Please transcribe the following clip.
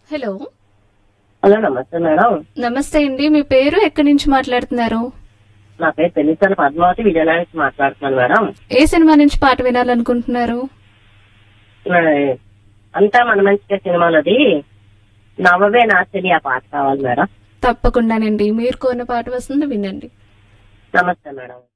Hello. Hello, నమస్తే madam. నమస్తే అండి, మీ పేరు, ఎక్కడి నుంచి మాట్లాడుతున్నారు? నా పేరు పెళ్లిసారి పద్మావతి, విజయనగరం నుంచి మాట్లాడుతున్నాను మేడం. ఏ సినిమా నుంచి పాట వినాలనుకుంటున్నారు? మరి అంతా మన మంచిగా సినిమాలది నవ్వవే నా చెల్లి ఆ పాట కావాలి మేడం. తప్పకుండానండి, మీరు కోరిన పాట వస్తుంది, వినండి. నమస్తే మేడం.